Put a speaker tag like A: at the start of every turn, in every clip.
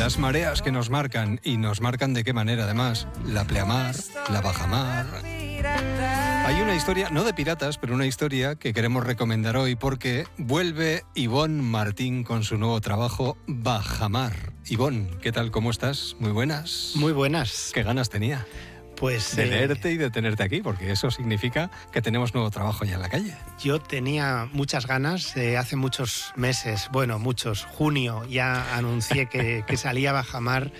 A: Las mareas que nos marcan, y nos marcan de qué manera además. La pleamar, la bajamar. Hay una historia, no de piratas, pero una historia que queremos recomendar hoy porque vuelve Ivonne Martín con su nuevo trabajo, Bajamar. Ivonne, ¿qué tal? ¿Cómo estás? Muy buenas.
B: Muy buenas.
A: ¿Qué ganas tenía?
B: Pues
A: de leerte y de tenerte aquí, porque eso significa que tenemos nuevo trabajo ya en la calle.
B: Yo tenía muchas ganas, hace muchos meses, junio, ya anuncié que salía Bajamar.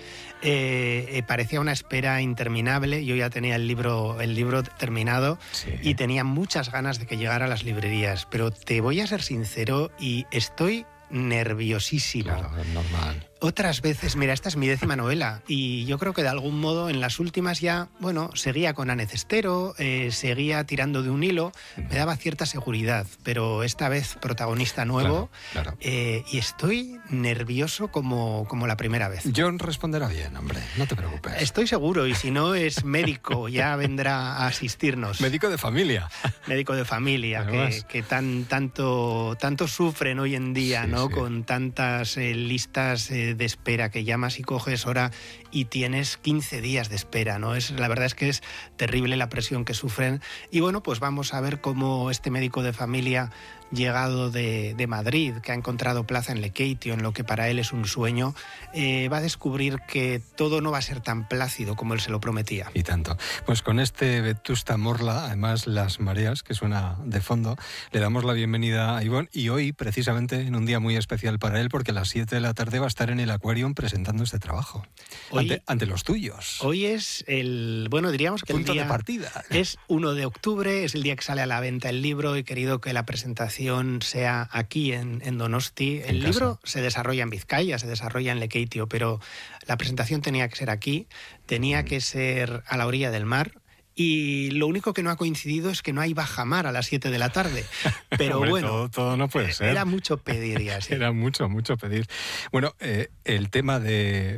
B: Parecía una espera interminable. Yo ya tenía el libro terminado, sí, y tenía muchas ganas de que llegara a las librerías. Pero te voy a ser sincero y estoy nerviosísimo.
A: Claro, es normal.
B: Otras veces, mira, esta es mi 10ª novela y yo creo que de algún modo en las últimas ya, seguía con Anne Cestero, seguía tirando de un hilo, me daba cierta seguridad, pero esta vez protagonista nuevo,
A: claro.
B: Y estoy nervioso como la primera vez.
A: John responderá bien, hombre, no te preocupes.
B: Estoy seguro, y si no es médico, ya vendrá a asistirnos.
A: Médico de familia.
B: Médico de familia, que tanto sufren hoy en día, sí, ¿no? Sí. Con tantas listas de espera, que llamas y coges hora y tienes 15 días de espera, ¿no? La verdad es que es terrible la presión que sufren. Y bueno, pues vamos a ver cómo este médico de familia, llegado de Madrid, que ha encontrado plaza en Lekeitio, en lo que para él es un sueño, va a descubrir que todo no va a ser tan plácido como él se lo prometía.
A: Y tanto. Pues con este Vetusta Morla, además Las Mareas, que suena de fondo, le damos la bienvenida a Ivonne, y hoy, precisamente, en un día muy especial para él, porque a las 7 de la tarde va a estar en el Aquarium presentando este trabajo. Ante los tuyos.
B: Hoy es diríamos que
A: punto
B: el día
A: de partida.
B: Es 1 de octubre, es el día que sale a la venta el libro. He querido que la presentación sea aquí en Donosti. El libro se desarrolla en Vizcaya, se desarrolla en Lekeitio, pero la presentación tenía que ser aquí, tenía que ser a la orilla del mar. Y lo único que no ha coincidido es que no hay Bajamar a las 7 de la tarde. Pero
A: hombre,
B: bueno,
A: todo no puede ser.
B: Era mucho pedir ya. Sí.
A: Era mucho pedir. Bueno, el tema de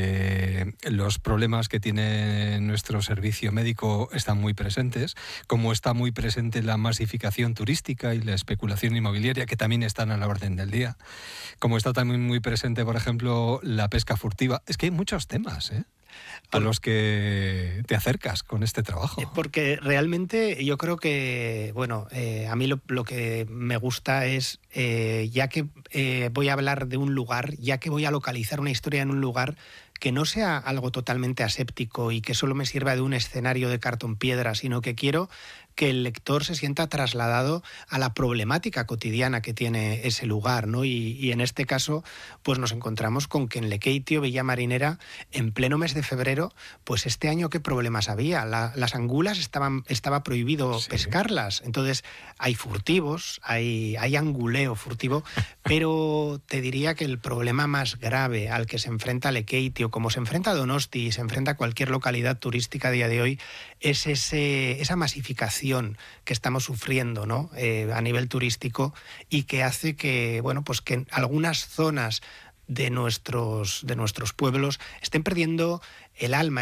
A: los problemas que tiene nuestro servicio médico están muy presentes, como está muy presente la masificación turística y la especulación inmobiliaria, que también están a la orden del día, como está también muy presente, por ejemplo, la pesca furtiva. Es que hay muchos temas, a los que te acercas con este trabajo.
B: Porque realmente yo creo que, a mí lo que me gusta es, ya que voy a hablar de un lugar, ya que voy a localizar una historia en un lugar, que no sea algo totalmente aséptico y que solo me sirva de un escenario de cartón piedra, sino que quiero que el lector se sienta trasladado a la problemática cotidiana que tiene ese lugar, ¿no? Y en este caso, pues nos encontramos con que en Lekeitio, Villa Marinera, en pleno mes de febrero, pues este año ¿qué problemas había? Las angulas estaba prohibido pescarlas. Entonces hay furtivos, hay anguleo furtivo, pero te diría que el problema más grave al que se enfrenta Lekeitio, como se enfrenta Donosti y se enfrenta cualquier localidad turística a día de hoy, es esa masificación que estamos sufriendo, ¿no? A nivel turístico, y que hace que, que en algunas zonas de nuestros pueblos estén perdiendo el alma,